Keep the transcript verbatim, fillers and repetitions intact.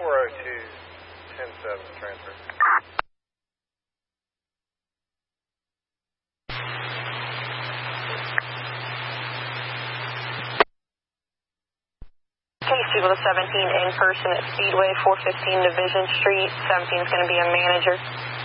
four oh two, ten seven, transfer. Casey with a seventeen in person at Speedway, four fifteen Division Street. seventeen is going to be a manager.